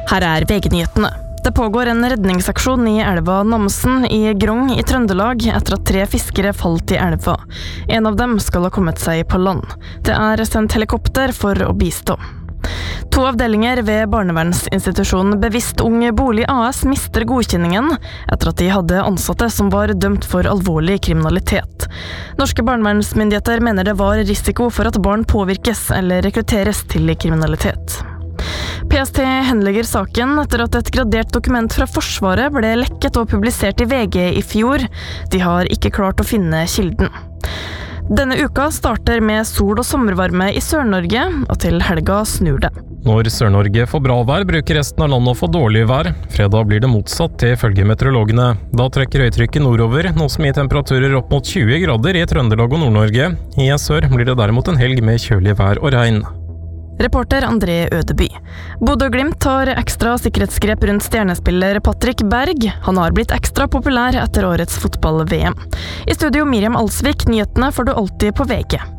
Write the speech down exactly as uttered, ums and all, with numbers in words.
Her er V G-nyhetene. Det pågår en redningsaksjon i elva Namsen i Grong i Trøndelag etter at tre fiskere falt i elva. En av dem skal ha kommet seg på land. Det er sendt helikopter for å bistå. To avdelinger ved barnevernsinstitusjonen Bevisst Ung Bolig A S mister godkjenningen etter at de hadde ansatte som var dømt for alvorlig kriminalitet. Norske barnevernsmyndigheter mener det var risiko for at barn påvirkes eller rekrutteres til kriminalitet. P S T henlegger saken etter at et gradert dokument fra Forsvaret ble lekket og publisert i V G i fjor. De har ikke klart å finne kilden. Denne uka starter med sol og sommervarme i Sør-Norge, og til helga snur det. Når Sør-Norge får bra vær, bruker resten av landet å få dårlig vær. Fredag blir det motsatt til følge meteorologene. Da trekker høytrykket nordover, noe som gir temperaturer opp mot tjue grader i Trøndelag og Nord-Norge. I sør blir det derimot en helg med kjølig vær og regn. Reporter André Ødeby. Bodø Glimt tar ekstra sikkerhetsgrep rundt stjernespiller Patrick Berg. Han har blitt ekstra populær etter årets fotball-V M. I studio Miriam Alsvik, nyhetene får du alltid på V G.